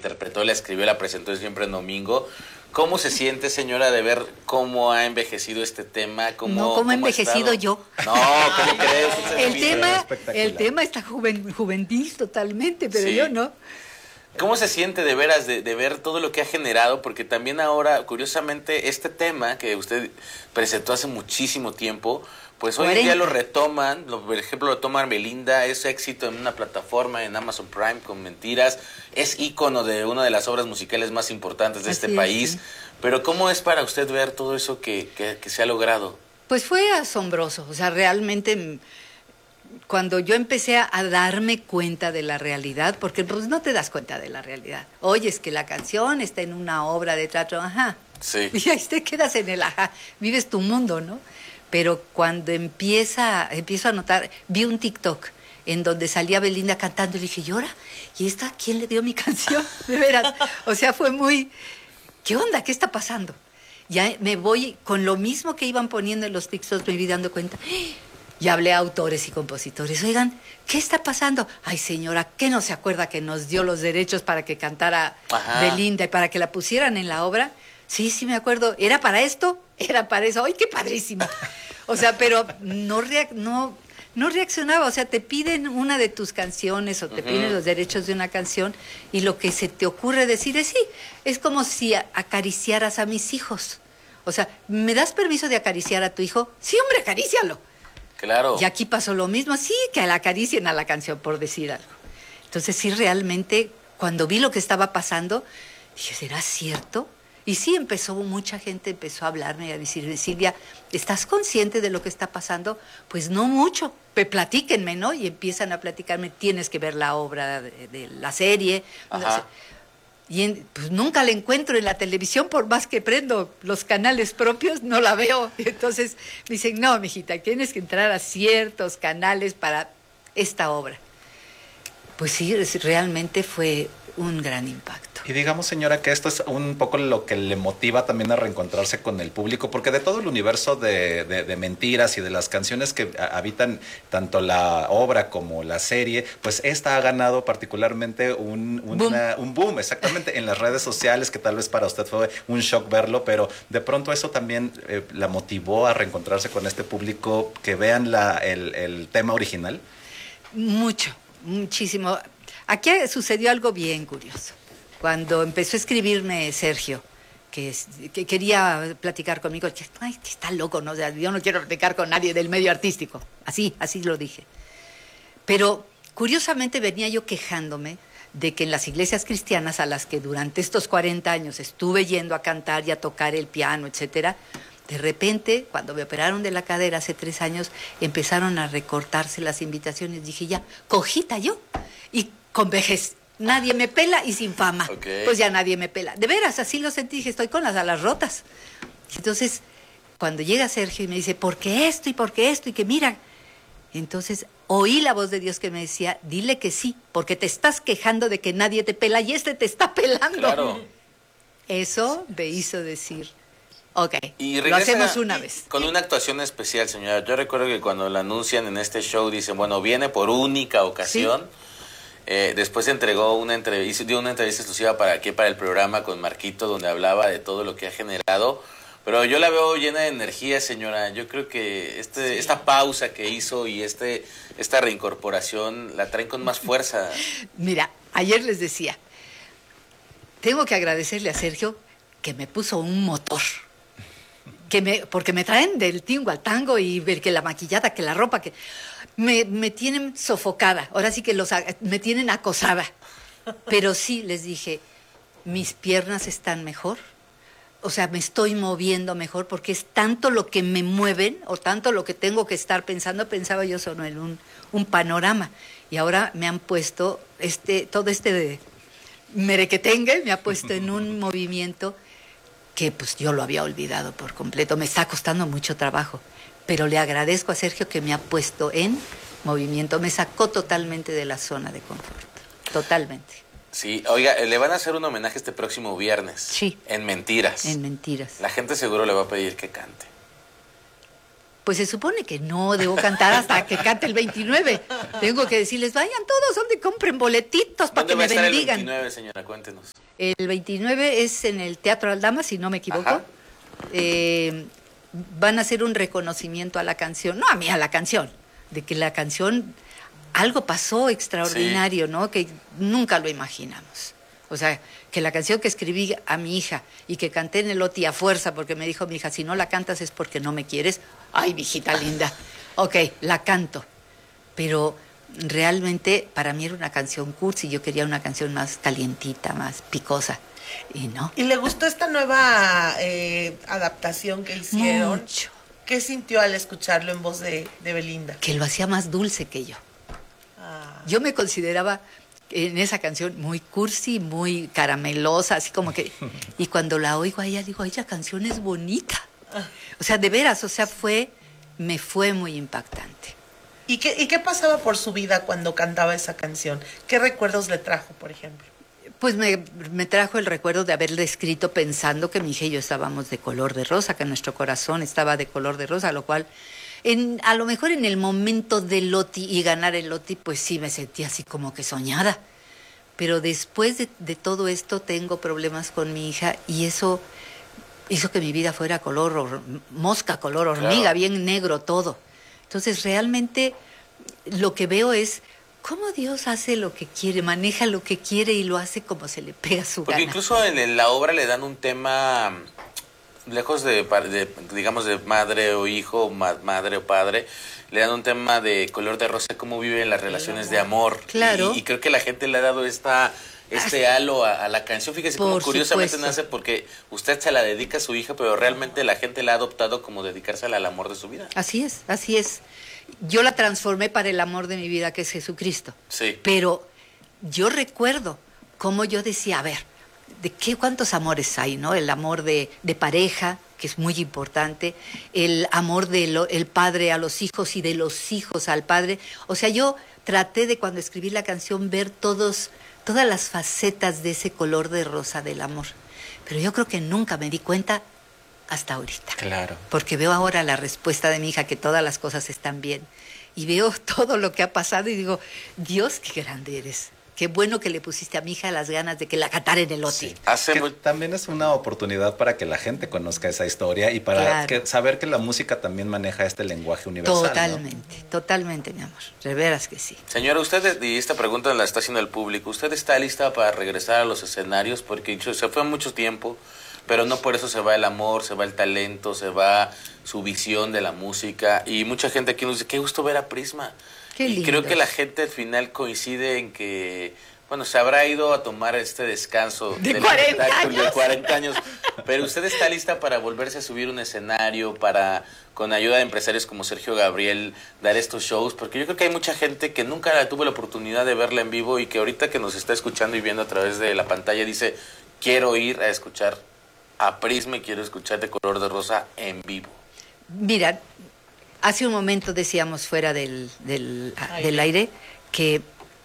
interpretó, la escribió, la presentó siempre en domingo. ¿Cómo se siente, señora, de ver cómo ha envejecido este tema? ¿Cómo ha envejecido yo? No, ¿cómo crees? El tema está juvenil totalmente, pero sí. Yo no. ¿Cómo se siente de veras de ver todo lo que ha generado? Porque también ahora, curiosamente, este tema que usted presentó hace muchísimo tiempo, pues hoy en día lo retoman, por ejemplo lo toman Belinda, es éxito en una plataforma en Amazon Prime con Mentiras, es ícono de una de las obras musicales más importantes de este país, sí. Pero ¿cómo es para usted ver todo eso que se ha logrado? Pues fue asombroso, o sea, realmente cuando yo empecé a darme cuenta de la realidad, porque pues no te das cuenta de la realidad, oyes que la canción está en una obra de teatro, ajá, sí. Y ahí te quedas en el ajá, vives tu mundo, ¿no? Pero cuando empiezo a notar, vi un TikTok en donde salía Belinda cantando y le dije, ¿y ahora? ¿Y esta quién le dio mi canción? De veras, o sea, fue muy, ¿qué onda? ¿Qué está pasando? Ya me voy, con lo mismo que iban poniendo en los TikToks, me vi dando cuenta, y hablé a autores y compositores, oigan, ¿qué está pasando? Ay, señora, ¿qué no se acuerda que nos dio los derechos para que cantara Belinda y para que la pusieran en la obra? Sí, me acuerdo, ¿era para esto? Era para eso, ¡ay, qué padrísimo! O sea, pero no reaccionaba, o sea, te piden una de tus canciones o te piden los derechos de una canción y lo que se te ocurre decir es sí, es como si acariciaras a mis hijos. O sea, ¿me das permiso de acariciar a tu hijo? Sí, hombre, acarícialo. Claro. Y aquí pasó lo mismo, sí, que la acaricien a la canción, por decir algo. Entonces, sí, realmente, cuando vi lo que estaba pasando, dije, ¿será cierto? Y sí, mucha gente empezó a hablarme y a decirme, Silvia, ¿estás consciente de lo que está pasando? Pues no mucho, platíquenme, ¿no? Y empiezan a platicarme, tienes que ver la obra de la serie. Y pues nunca la encuentro en la televisión, por más que prendo los canales propios, no la veo. Entonces me dicen, no, mijita, tienes que entrar a ciertos canales para esta obra. Pues sí, realmente fue un gran impacto. Y digamos, señora, que esto es un poco lo que le motiva también a reencontrarse con el público, porque de todo el universo de Mentiras y de las canciones que habitan tanto la obra como la serie, pues esta ha ganado particularmente un boom, exactamente, en las redes sociales, que tal vez para usted fue un shock verlo, pero de pronto eso también la motivó a reencontrarse con este público, que vean el tema original. Muchísimo. Aquí sucedió algo bien curioso. Cuando empezó a escribirme Sergio, que quería platicar conmigo, dije, ay, que está loco, ¿no? O sea, yo no quiero platicar con nadie del medio artístico. Así lo dije. Pero curiosamente venía yo quejándome de que en las iglesias cristianas a las que durante estos 40 años estuve yendo a cantar y a tocar el piano, etcétera, de repente, cuando me operaron de la cadera hace 3 años, empezaron a recortarse las invitaciones. Dije, ya, cojita yo. Y con vejez, nadie me pela y sin fama. Pues ya nadie me pela. De veras, así lo sentí, dije, estoy con las alas rotas. Entonces, cuando llega Sergio y me dice, ¿por qué esto y por qué esto? Y que mira, entonces oí la voz de Dios que me decía, dile que sí, porque te estás quejando de que nadie te pela y te está pelando. Claro. Eso me hizo decir, ok, y lo hacemos una vez. Con una actuación especial, señora. Yo recuerdo que cuando la anuncian en este show, dicen, bueno, viene por única ocasión. ¿Sí? Después dio una entrevista exclusiva para el programa con Marquito, donde hablaba de todo lo que ha generado. Pero yo la veo llena de energía, señora. Yo creo que esta pausa que hizo y esta reincorporación la traen con más fuerza. Mira, ayer les decía, tengo que agradecerle a Sergio que me puso un motor. Porque me traen del tingo al tango y ver que la maquillada, que la ropa, que me tienen sofocada. Ahora sí que me tienen acosada. Pero sí, les dije, mis piernas están mejor. O sea, me estoy moviendo mejor porque es tanto lo que me mueven o tanto lo que tengo que estar pensando. Pensaba yo solo en un panorama. Y ahora me han puesto todo de merequetengue, me ha puesto en un movimiento que pues yo lo había olvidado por completo. Me está costando mucho trabajo, pero le agradezco a Sergio que me ha puesto en movimiento. Me sacó totalmente de la zona de confort, totalmente. Sí, oiga, le van a hacer un homenaje este próximo viernes. Sí. En Mentiras. En Mentiras. La gente seguro le va a pedir que cante. Pues se supone que no debo cantar hasta que cante el 29. Tengo que decirles, vayan todos, donde compren boletitos para que me bendigan. ¿Dónde va a estar el 29, señora? Cuéntenos. El 29 es en el Teatro Aldama, si no me equivoco. Van a hacer un reconocimiento a la canción, no a mí, a la canción, de que la canción, algo pasó extraordinario, ¿no? Que nunca lo imaginamos. O sea, que la canción que escribí a mi hija y que canté en el OTI a fuerza, porque me dijo mi hija, si no la cantas es porque no me quieres. Ay, mijita linda. Ok, la canto. Pero realmente para mí era una canción cursi, yo quería una canción más calientita, más picosa. Y no. ¿Y le gustó esta nueva adaptación que hicieron? Mucho. ¿Qué sintió al escucharlo en voz de Belinda? Que lo hacía más dulce que yo. Yo me consideraba en esa canción muy cursi, muy caramelosa, así como que... Y cuando la oigo a ella, digo, ay, la canción es bonita. O sea, de veras, o sea, me fue muy impactante. ¿Y qué pasaba por su vida cuando cantaba esa canción? ¿Qué recuerdos le trajo, por ejemplo? Pues me trajo el recuerdo de haberle escrito pensando que mi hija y yo estábamos de color de rosa, que nuestro corazón estaba de color de rosa, lo cual... a lo mejor en el momento del Loti y ganar el Loti, pues sí me sentí así como que soñada. Pero después de todo esto tengo problemas con mi hija y eso hizo que mi vida fuera color mosca, color hormiga, claro, bien negro todo. Entonces realmente lo que veo es cómo Dios hace lo que quiere, maneja lo que quiere y lo hace como se le pega su gana. Porque incluso en la obra le dan un tema... lejos digamos, de madre o hijo, madre o padre, le dan un tema de color de rosa, cómo viven las relaciones de amor. Claro. Y creo que la gente le ha dado este halo a la canción. Fíjese cómo curiosamente nace porque usted se la dedica a su hija, pero realmente la gente la ha adoptado como dedicársela al amor de su vida. Así es, así es. Yo la transformé para el amor de mi vida, que es Jesucristo. Sí. Pero yo recuerdo cómo yo decía, a ver, ¿cuántos amores hay, no? El amor de pareja, que es muy importante, el amor el padre a los hijos y de los hijos al padre. O sea, yo traté de, cuando escribí la canción, ver todas las facetas de ese color de rosa del amor. Pero yo creo que nunca me di cuenta hasta ahorita. Claro. Porque veo ahora la respuesta de mi hija, que todas las cosas están bien. Y veo todo lo que ha pasado y digo, Dios, qué grande eres. Qué bueno que le pusiste a mi hija las ganas de que la cantara en el OTI. Sí. También es una oportunidad para que la gente conozca esa historia y para saber que la música también maneja este lenguaje universal. Totalmente, ¿no? Totalmente, mi amor. De veras que sí. Señora, usted, y esta pregunta la está haciendo el público, ¿usted está lista para regresar a los escenarios? Porque se fue mucho tiempo, pero no por eso se va el amor, se va el talento, se va su visión de la música. Y mucha gente aquí nos dice, qué gusto ver a Prisma. Qué y creo que la gente al final coincide en que, bueno, se habrá ido a tomar este descanso de 40 años. De 40 años, pero usted está lista para volverse a subir un escenario, para, con ayuda de empresarios como Sergio Gabriel, dar estos shows, porque yo creo que hay mucha gente que nunca tuvo la oportunidad de verla en vivo y que ahorita que nos está escuchando y viendo a través de la pantalla dice, quiero ir a escuchar a Prisma y quiero escuchar De Color de Rosa en vivo. Mira, hace un momento decíamos fuera del aire que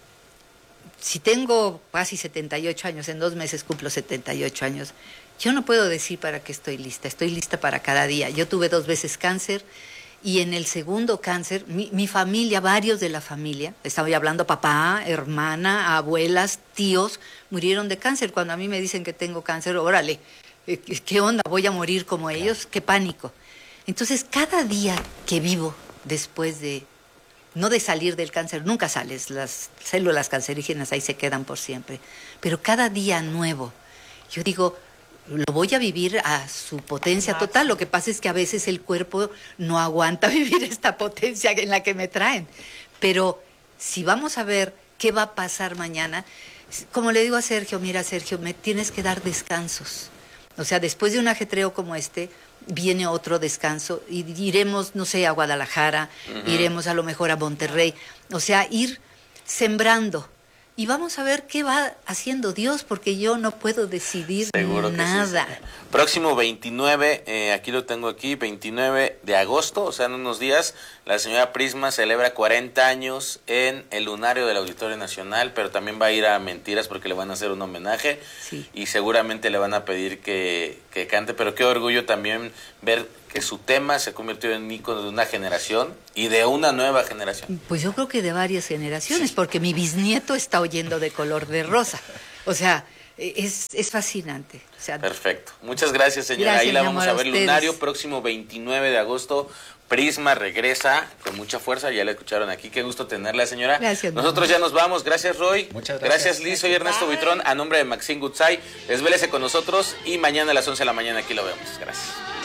si tengo casi 78 años, en 2 meses cumplo 78 años, yo no puedo decir para qué estoy lista para cada día. Yo tuve 2 veces cáncer y en el segundo cáncer, mi familia, varios de la familia, estaba hablando papá, hermana, abuelas, tíos, murieron de cáncer. Cuando a mí me dicen que tengo cáncer, órale, ¿qué onda? ¿Voy a morir como ellos? ¡Qué pánico! Entonces, cada día que vivo después no de salir del cáncer, nunca sales, las células cancerígenas ahí se quedan por siempre, pero cada día nuevo, yo digo, lo voy a vivir a su potencia total. Lo que pasa es que a veces el cuerpo no aguanta vivir esta potencia en la que me traen. Pero si vamos a ver qué va a pasar mañana, como le digo a Sergio, mira Sergio, me tienes que dar descansos. O sea, después de un ajetreo como este, viene otro descanso y iremos, no sé, a Guadalajara, iremos a lo mejor a Monterrey, o sea, ir sembrando y vamos a ver qué va haciendo Dios, porque yo no puedo decidir nada. Sí, próximo 29, aquí lo tengo aquí, 29 de agosto, o sea, en unos días, la señora Prisma celebra 40 años en el Lunario del Auditorio Nacional, pero también va a ir a Mentiras porque le van a hacer un homenaje y seguramente le van a pedir que que cante, pero qué orgullo también ver que su tema se convirtió en ícono de una generación y de una nueva generación. Pues yo creo que de varias generaciones, porque mi bisnieto está oyendo de Color de Rosa. O sea, es fascinante. O sea, perfecto. Muchas gracias, señora. Gracias, ahí la mi vamos amor, a ver. ustedes. Lunario, próximo 29 de agosto. Prisma regresa con mucha fuerza, ya la escucharon aquí, qué gusto tenerla, señora. Gracias. Nosotros ya nos vamos, gracias Roy. Muchas gracias. Gracias Liz, soy Ernesto Buitrón, a nombre de Maxine Goodsay, desvélese con nosotros y mañana a las 11 de la mañana aquí lo vemos. Gracias.